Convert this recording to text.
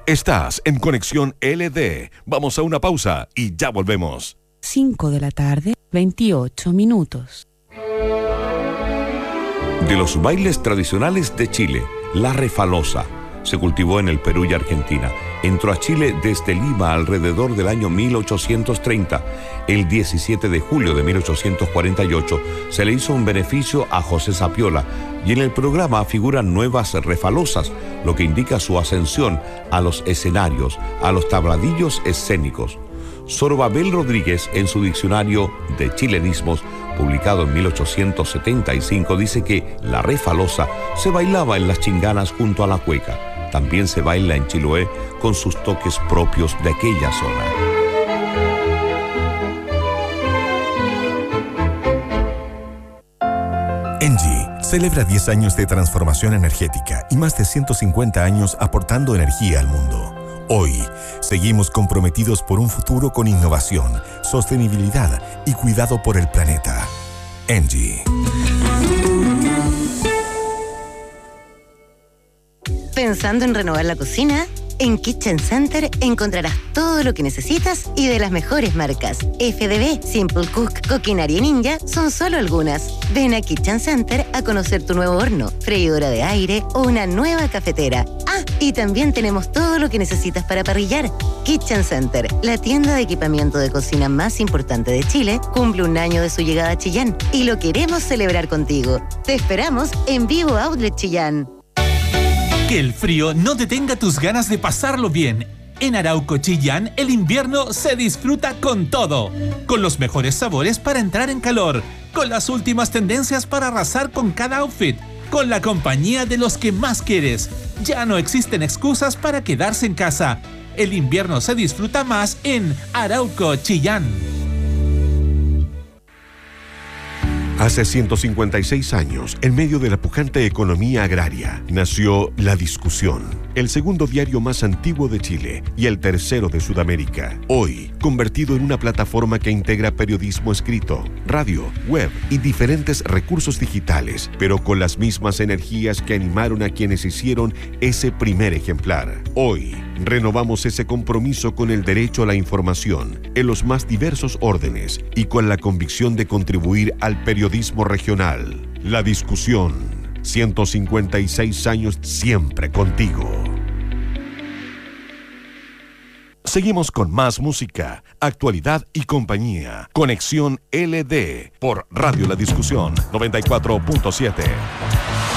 Estás en Conexión LD. Vamos a una pausa y ya volvemos. 5 de la tarde, 28 minutos. De los bailes tradicionales de Chile, la refalosa se cultivó en el Perú y Argentina. Entró a Chile desde Lima alrededor del año 1830. El 17 de julio de 1848 se le hizo un beneficio a José Sapiola y en el programa figuran nuevas refalosas, lo que indica su ascensión a los escenarios, a los tabladillos escénicos. Zorobabel Rodríguez, en su diccionario de chilenismos, publicado en 1875, dice que la refalosa se bailaba en las chinganas junto a la cueca. También se baila en Chiloé con sus toques propios de aquella zona. Engie celebra 10 años de transformación energética y más de 150 años aportando energía al mundo. Hoy, seguimos comprometidos por un futuro con innovación, sostenibilidad y cuidado por el planeta. Engie. ¿Pensando en renovar la cocina? En Kitchen Center encontrarás todo lo que necesitas y de las mejores marcas. FDB, Simple Cook, Coquinaria y Ninja son solo algunas. Ven a Kitchen Center a conocer tu nuevo horno, freidora de aire o una nueva cafetera. Ah, y también tenemos todo lo que necesitas para parrillar. Kitchen Center, la tienda de equipamiento de cocina más importante de Chile, cumple 1 año de su llegada a Chillán y lo queremos celebrar contigo. Te esperamos en Vivo Outlet Chillán. Que el frío no detenga tus ganas de pasarlo bien. En Arauco Chillán, el invierno se disfruta con todo. Con los mejores sabores para entrar en calor. Con las últimas tendencias para arrasar con cada outfit. Con la compañía de los que más quieres. Ya no existen excusas para quedarse en casa. El invierno se disfruta más en Arauco Chillán. Hace 156 años, en medio de la pujante economía agraria, nació La Discusión, el segundo diario más antiguo de Chile y el tercero de Sudamérica. Hoy, convertido en una plataforma que integra periodismo escrito, radio, web y diferentes recursos digitales, pero con las mismas energías que animaron a quienes hicieron ese primer ejemplar. Hoy, renovamos ese compromiso con el derecho a la información en los más diversos órdenes y con la convicción de contribuir al periodismo regional. La Discusión, 156 años siempre contigo. Seguimos con más música, actualidad y compañía. Conexión LD por Radio La Discusión 94.7.